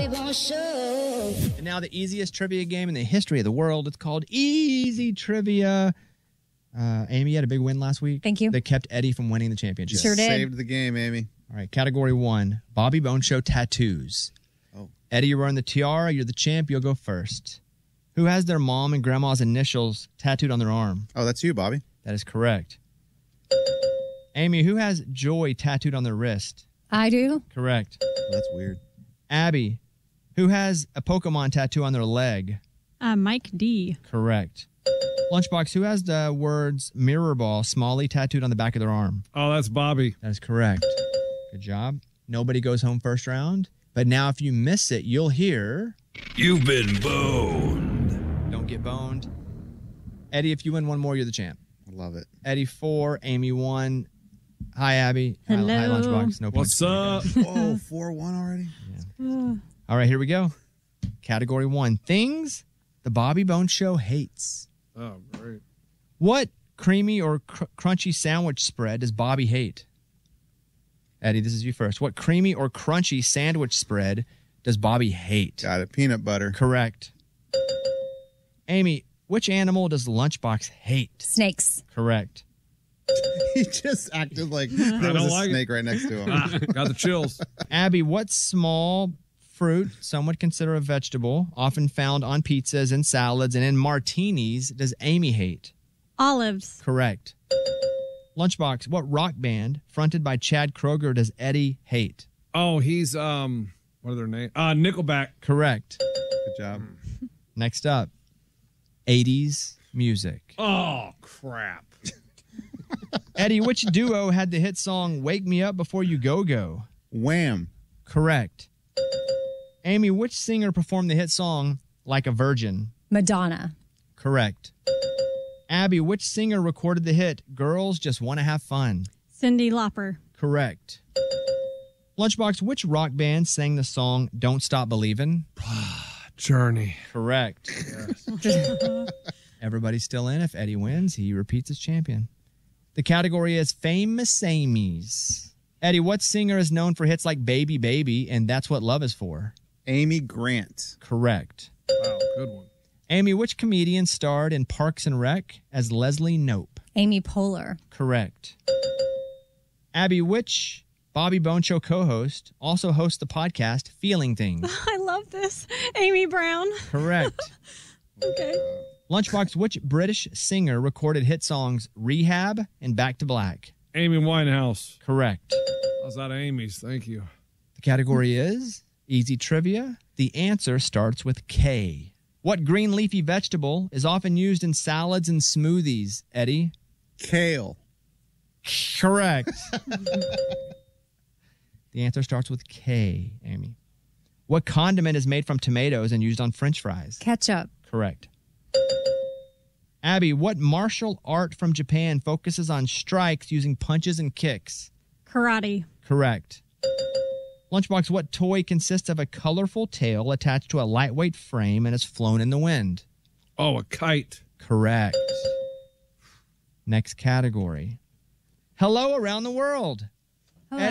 Bobby Bones Show. And now the easiest trivia game in the history of the world. It's called Easy Trivia. Amy, you had a big win last week. Thank you. That kept Eddie from winning the championship. Sure did. Saved the game, Amy. All right, category 1, Bobby Bones Show tattoos. Oh. Eddie, you're wearing the tiara. You're the champ. You'll go first. Who has their mom and grandma's initials tattooed on their arm? Oh, that's you, Bobby. That is correct. Amy, who has joy tattooed on their wrist? I do. Correct. Oh, that's weird. Abby, who has a Pokemon tattoo on their leg? Mike D. Correct. Lunchbox, who has the words mirror ball Smalley tattooed on the back of their arm? Oh, that's Bobby. That is correct. Good job. Nobody goes home first round. But now if you miss it, you'll hear... You've been boned. Don't get boned. Eddie, if you win one more, you're the champ. I love it. Eddie 4, Amy 1. Hi, Abby. Hello. Hi, Lunchbox. No points What's for you up? guys. Oh, 4-1 already? All right, here we go. Category 1. Things the Bobby Bones Show hates. Oh, great. What creamy or crunchy sandwich spread does Bobby hate? Eddie, this is you first. What creamy or crunchy sandwich spread does Bobby hate? Got it. Peanut butter. Correct. Amy, which animal does Lunchbox hate? Snakes. Correct. He just acted like there was a snake right next to him. Got the chills. Abby, what small fruit, some would consider a vegetable, often found on pizzas and salads and in martinis, does Amy hate? Olives. Correct. Lunchbox, what rock band fronted by Chad Kroeger does Eddie hate? Oh, he's, what are their names? Nickelback. Correct. Good job. Next up, 80s music. Oh, crap. Eddie, which duo had the hit song Wake Me Up Before You Go Go? Wham. Correct. Amy, which singer performed the hit song Like a Virgin? Madonna. Correct. Abby, which singer recorded the hit Girls Just Want to Have Fun? Cyndi Lauper. Correct. Lunchbox, which rock band sang the song Don't Stop Believin'? Journey. Correct. Yes. Everybody's still in. If Eddie wins, he repeats as champion. The category is Famous Amy's. Eddie, what singer is known for hits like Baby Baby and That's What Love Is For? Amy Grant. Correct. Wow, good one. Amy, which comedian starred in Parks and Rec as Leslie Knope? Amy Poehler. Correct. Abby, which Bobby Bones Show co-host also hosts the podcast Feeling Things? I love this. Amy Brown. Correct. Okay. Lunchbox, which British singer recorded hit songs Rehab and Back to Black? Amy Winehouse. Correct. How's that Amy's? Thank you. The category is Easy Trivia. The answer starts with K. What green leafy vegetable is often used in salads and smoothies, Eddie? Kale. Correct. The answer starts with K, Amy. What condiment is made from tomatoes and used on French fries? Ketchup. Correct. Abby, what martial art from Japan focuses on strikes using punches and kicks? Karate. Correct. Lunchbox, what toy consists of a colorful tail attached to a lightweight frame and is flown in the wind? Oh, a kite. Correct. Next category. Hello around the world.